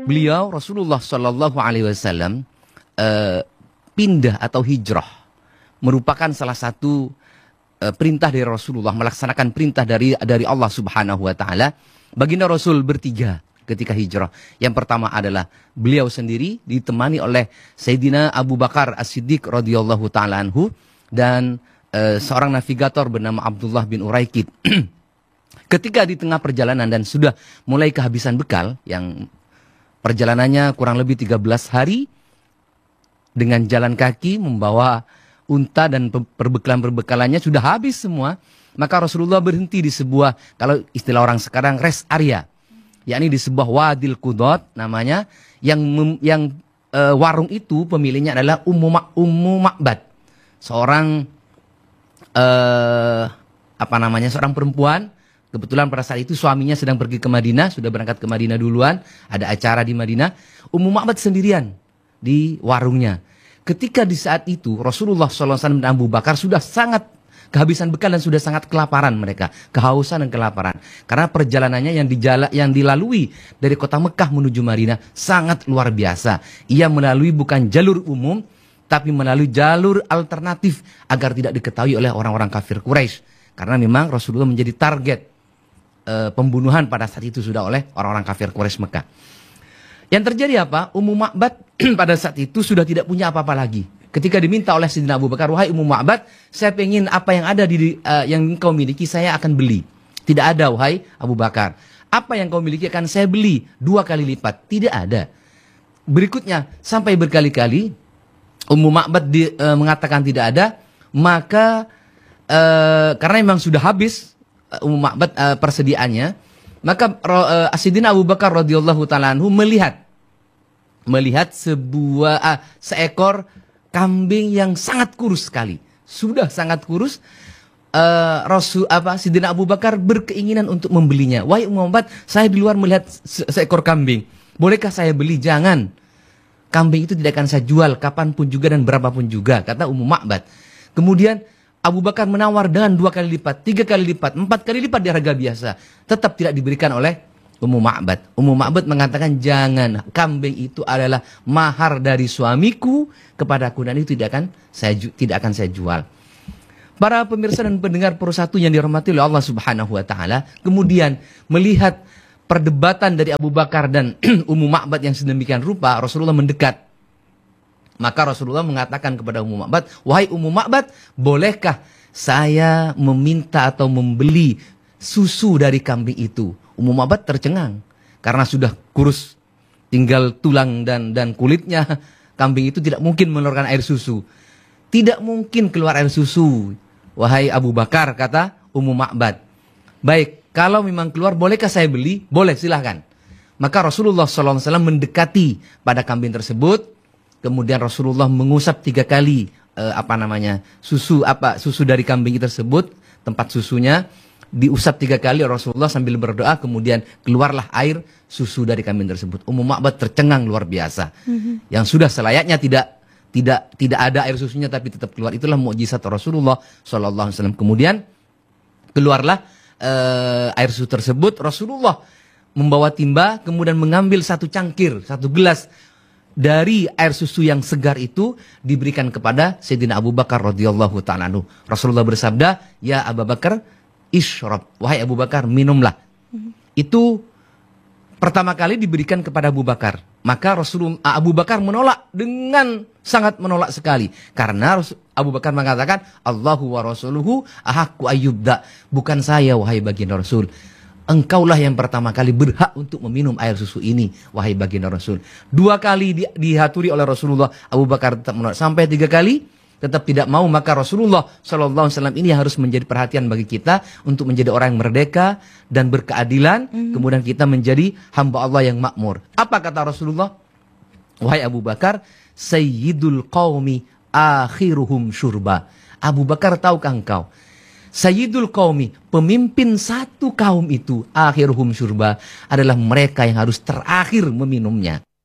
Beliau Rasulullah Shallallahu Alaihi Wasallam pindah atau hijrah merupakan salah satu perintah dari Rasulullah, melaksanakan perintah dari Allah Subhanahu Wa Taala. Baginda Rasul bertiga ketika hijrah. Yang pertama adalah beliau sendiri ditemani oleh Sayyidina Abu Bakar As-Siddiq radhiyallahu taala anhu dan seorang navigator bernama Abdullah bin Uraikid. Ketika di tengah perjalanan dan sudah mulai kehabisan bekal, yang perjalanannya kurang lebih 13 hari dengan jalan kaki membawa unta dan perbekalan-perbekalannya sudah habis semua, maka Rasulullah berhenti di sebuah, kalau istilah orang sekarang, rest area, yakni di sebuah Wadil Qudot namanya, yang warung itu pemiliknya adalah Ummu Ma'bad, seorang seorang perempuan. Kebetulan pada saat itu suaminya sedang pergi ke Madinah, sudah berangkat ke Madinah duluan, ada acara di Madinah. Ummu Ma'bad sendirian di warungnya. Ketika di saat itu Rasulullah SAW dan Abu Bakar sudah sangat kehabisan bekal dan sudah sangat kelaparan mereka, kehausan dan kelaparan. Karena perjalanannya yang dilalui dari kota Mekah menuju Madinah sangat luar biasa. Ia melalui bukan jalur umum, tapi melalui jalur alternatif agar tidak diketahui oleh orang-orang kafir Quraisy. Karena memang Rasulullah menjadi target pembunuhan pada saat itu sudah oleh orang-orang kafir Quraisy Mekah. Yang terjadi apa? Ummu Ma'bad pada saat itu sudah tidak punya apa-apa lagi. Ketika diminta oleh Sayyidina Abu Bakar, wahai Ummu Ma'bad, saya ingin apa yang ada yang kau miliki, saya akan beli. Tidak ada, wahai Abu Bakar. Apa yang kau miliki akan saya beli 2 kali lipat. Tidak ada. Berikutnya, sampai berkali-kali Ummu Ma'bad mengatakan tidak ada, maka karena memang sudah habis Ummu Ma'bad persediaannya, maka Sayyidina Abu Bakar radhiyallahu taala anhu melihat seekor kambing yang sangat kurus sekali, sudah sangat kurus. Sayyidina Abu Bakar berkeinginan untuk membelinya. Wahai Ummu Ma'bad, saya di luar melihat seekor kambing, bolehkah saya beli? Jangan, kambing itu tidak akan saya jual kapanpun juga dan berapapun juga, kata Ummu Ma'bad. Kemudian Abu Bakar menawar dengan 2 kali lipat, 3 kali lipat, 4 kali lipat di harga biasa. Tetap tidak diberikan oleh Ummu Ma'bad. Ummu Ma'bad mengatakan, jangan, kambing itu adalah mahar dari suamiku kepadaku dan itu tidak akan saya jual. Para pemirsa dan pendengar Pro1 yang dirahmati oleh Allah Subhanahu Wa Taala, kemudian melihat perdebatan dari Abu Bakar dan Ummu Ma'bad yang sedemikian rupa, Rasulullah mendekat. Maka Rasulullah mengatakan kepada Ummu Ma'bad, wahai Ummu Ma'bad, bolehkah saya meminta atau membeli susu dari kambing itu? Ummu Ma'bad tercengang karena sudah kurus, tinggal tulang dan kulitnya. Kambing itu tidak mungkin mengeluarkan air susu. Tidak mungkin keluar air susu, wahai Abu Bakar, kata Ummu Ma'bad. Baik, kalau memang keluar, bolehkah saya beli? Boleh, silahkan. Maka Rasulullah SAW mendekati pada kambing tersebut. Kemudian Rasulullah mengusap 3 kali susu dari kambing tersebut, tempat susunya diusap 3 kali Rasulullah sambil berdoa, kemudian keluarlah air susu dari kambing tersebut. Ummu Ma'bad tercengang luar biasa. Yang sudah selayaknya tidak ada air susunya tapi tetap keluar. Itulah mukjizat Rasulullah SAW. Kemudian keluarlah air susu tersebut. Rasulullah membawa timba, kemudian mengambil 1 cangkir, 1 gelas dari air susu yang segar itu, diberikan kepada Sayyidina Abu Bakar radhiyallahu ta'ala anhu. Rasulullah bersabda, ya Abu Bakar, ishrab, wahai Abu Bakar, minumlah. Itu pertama kali diberikan kepada Abu Bakar. Maka Abu Bakar menolak dengan sangat menolak sekali. Karena Abu Bakar mengatakan, Allahu wa rasuluhu ahaqqu ayyubda. Bukan saya, wahai baginda Rasul. Engkaulah yang pertama kali berhak untuk meminum air susu ini, wahai baginda Rasul. 2 kali dihaturi oleh Rasulullah, Abu Bakar tetap menolak. Sampai 3 kali tetap tidak mau. Maka Rasulullah SAW ini harus menjadi perhatian bagi kita untuk menjadi orang yang merdeka dan berkeadilan. Kemudian kita menjadi hamba Allah yang makmur. Apa kata Rasulullah? Wahai Abu Bakar, Sayyidul qawmi akhiruhum syurba. Abu Bakar, tahukah engkau, Sayyidul Qaumi, pemimpin satu kaum itu, akhiruhum syurba, adalah mereka yang harus terakhir meminumnya.